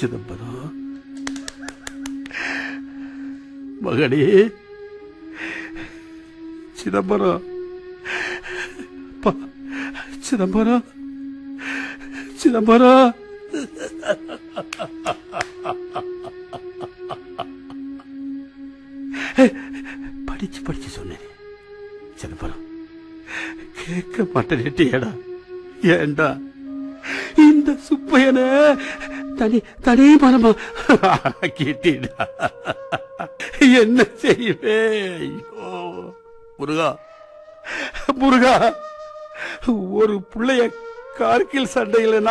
சிதம்பரம் மகனே, சிதம்பரம், சிதம்பரம், சிதம்பரம். படிச்சு படிச்சு சொன்னேன் சிதம்பரம், கேட்க மாட்டேன்டா. ஏண்டா இந்த சுப்பையன தனி மரமா கேட்டீடா? என்ன செய்வே? ஐயோ முருகா, முருகா, ஒரு பிள்ளைய கார்கில் சண்டையில